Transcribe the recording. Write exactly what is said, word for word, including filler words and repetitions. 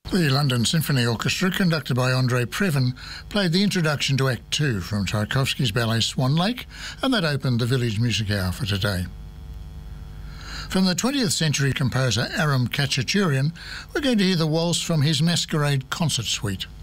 The London Symphony Orchestra, conducted by Andrei Previn, played the introduction to Act Two from Tchaikovsky's ballet Swan Lake, and that opened the Village Music Hour for today. From the twentieth century composer Aram Khachaturian, we're going to hear the waltz from his Masquerade Concert Suite.